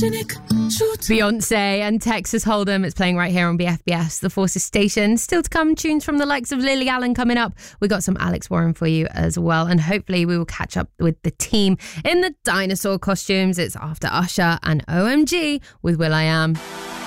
Beyonce and Texas Hold'em. It's playing right here on BFBS, the Forces station. Still to come, tunes from the likes of Lily Allen coming up. We got some Alex Warren for you as well. And hopefully we will catch up with the team in the dinosaur costumes. It's after Usher and OMG with Will.i.am.